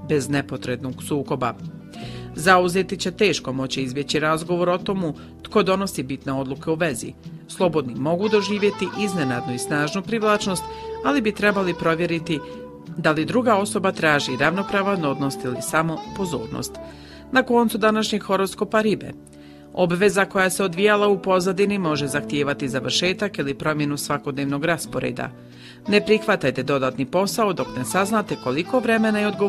bez nepotrebnog sukoba. Zauzeti će teško moći izbjeći razgovor o tomu tko donosi bitne odluke u vezi. Slobodni mogu doživjeti iznenadnu i snažnu privlačnost, ali bi trebali provjeriti da li druga osoba traži ravnopravan odnos ili samo pozornost. Na koncu današnjeg horoskopa Ribe. Obveza koja se odvijala u pozadini može zahtijevati završetak ili promjenu svakodnevnog rasporeda. Ne prihvatajte dodatni posao dok ne saznate koliko vremena i odgovornosti